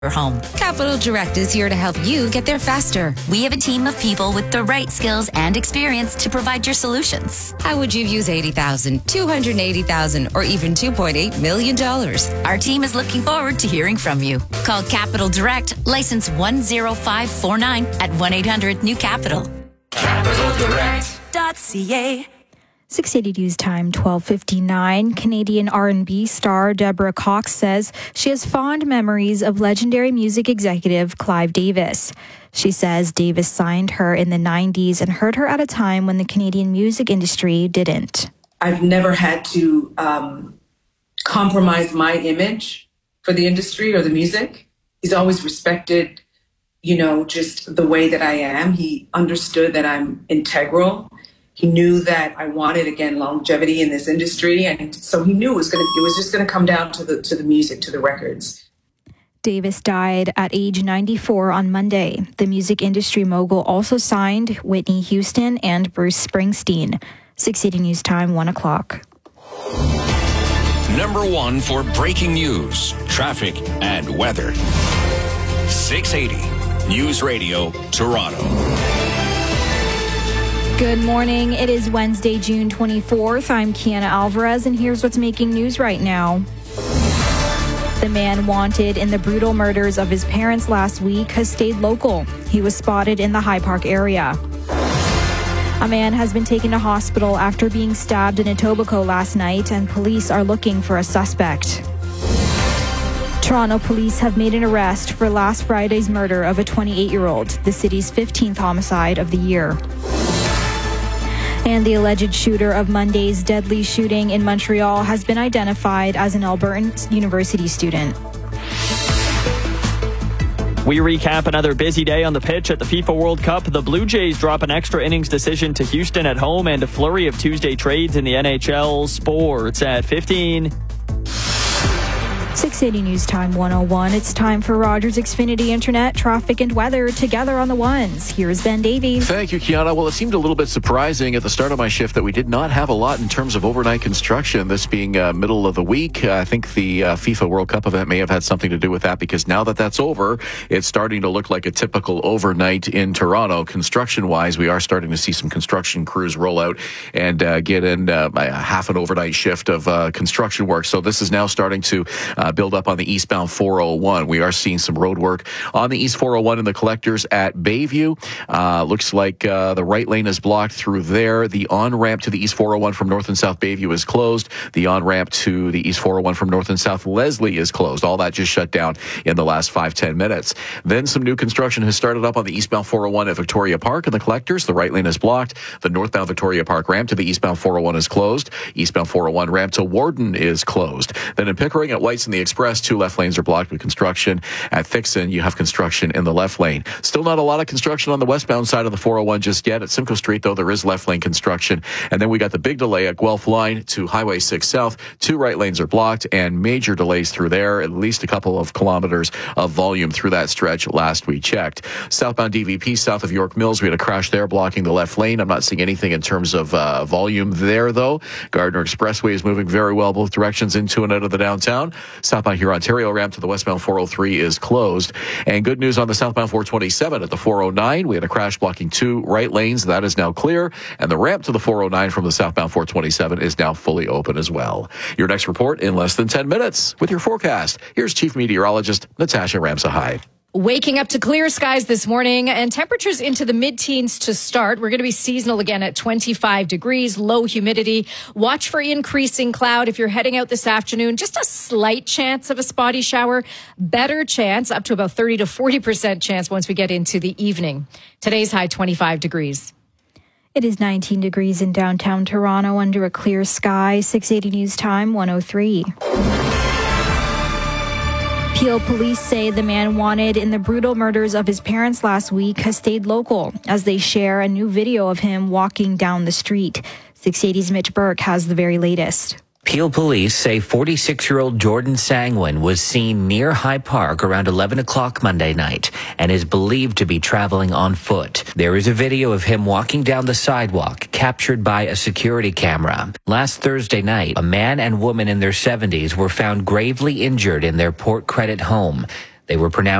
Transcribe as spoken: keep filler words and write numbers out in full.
home. Capital Direct is here to help you get there faster. We have a team of people with the right skills and experience to provide your solutions. How would you use eighty thousand dollars, two hundred eighty thousand dollars, or even two point eight million dollars? Our team is looking forward to hearing from you. Call Capital Direct, license one zero five four nine at one eight hundred new capital. capital direct dot c a. six eighty News Time, twelve fifty-nine. Canadian R and B star Deborah Cox says she has fond memories of legendary music executive Clive Davis. She says Davis signed her in the nineties and heard her at a time when the Canadian music industry didn't. I've never had to um, compromise my image for the industry or the music. He's always respected, you know, just the way that I am. He understood that I'm integral. He knew that I wanted, again, longevity in this industry, and so he knew it was going to. It was just going to come down to the to the music, to the records. Davis died at age ninety-four on Monday. The music industry mogul also signed Whitney Houston and Bruce Springsteen. six eighty News Time, one o'clock. Number one for breaking news, traffic, and weather. six eighty News Radio, Toronto. Good morning. It is Wednesday, June twenty-fourth. I'm Kiana Alvarez, and here's what's making news right now. The man wanted in the brutal murders of his parents last week has stayed local. He was spotted in the High Park area. A man has been taken to hospital after being stabbed in Etobicoke last night, and police are looking for a suspect. Toronto police have made an arrest for last Friday's murder of a twenty-eight-year-old, the city's fifteenth homicide of the year. And the alleged shooter of Monday's deadly shooting in Montreal has been identified as an Albertan University student. We recap another busy day on the pitch at the FIFA World Cup. The Blue Jays drop an extra innings decision to Houston at home, and a flurry of Tuesday trades in the N H L. Sports at fifteen. six eighty News Time one oh one. It's time for Rogers Xfinity Internet, traffic and weather together on the ones. Here's Ben Davies. Thank you, Kiana. Well, it seemed a little bit surprising at the start of my shift that we did not have a lot in terms of overnight construction, this being uh, middle of the week. Uh, I think the uh, FIFA World Cup event may have had something to do with that, because now that that's over, it's starting to look like a typical overnight in Toronto. Construction-wise, we are starting to see some construction crews roll out and uh, get in uh, a half an overnight shift of uh, construction work. So this is now starting to uh, build up on the eastbound four oh one. We are seeing some road work on the East four oh one in the collectors at Bayview. Uh, looks like uh, the right lane is blocked through there. The on-ramp to the East four oh one from North and South Bayview is closed. The on-ramp to the East four oh one from North and South Leslie is closed. All that just shut down in the last five, ten minutes. Then some new construction has started up on the eastbound four oh one at Victoria Park in the collectors. The right lane is blocked. The northbound Victoria Park ramp to the eastbound four oh one is closed. Eastbound four oh one ramp to Warden is closed. Then in Pickering at White's and the Express, two left lanes are blocked with construction. At Thixon, you have construction in the left lane. Still not a lot of construction on the westbound side of the four oh one just yet. At Simcoe Street, though, there is left lane construction. And then we got the big delay at Guelph Line to Highway six South. Two right lanes are blocked, and major delays through there. At least a couple of kilometers of volume through that stretch last we checked. Southbound D V P, south of York Mills, we had a crash there blocking the left lane. I'm not seeing anything in terms of uh, volume there, though. Gardner Expressway is moving very well both directions into and out of the downtown. Southbound Huron Ontario ramp to the westbound four oh three is closed. And good news on the southbound four twenty-seven at the four oh nine. We had a crash blocking two right lanes. That is now clear. And the ramp to the four oh nine from the southbound four twenty-seven is now fully open as well. Your next report in less than ten minutes with your forecast. Here's Chief Meteorologist Natasha Ramsahai. Waking up to clear skies this morning and temperatures into the mid-teens to start. We're going to be seasonal again at twenty-five degrees, low humidity. Watch for increasing cloud if you're heading out this afternoon. Just a slight chance of a spotty shower. Better chance, up to about thirty to forty percent chance once we get into the evening. Today's high twenty-five degrees. It is nineteen degrees in downtown Toronto under a clear sky. six eighty News Time, one oh three. Peel police say the man wanted in the brutal murders of his parents last week has stayed local as they share a new video of him walking down the street. six eighty's Mitch Burke has the very latest. Peel police say forty-six-year-old Jordan Sangwin was seen near High Park around eleven o'clock Monday night and is believed to be traveling on foot. There is a video of him walking down the sidewalk captured by a security camera. Last Thursday night, a man and woman in their seventies were found gravely injured in their Port Credit home. They were pronounced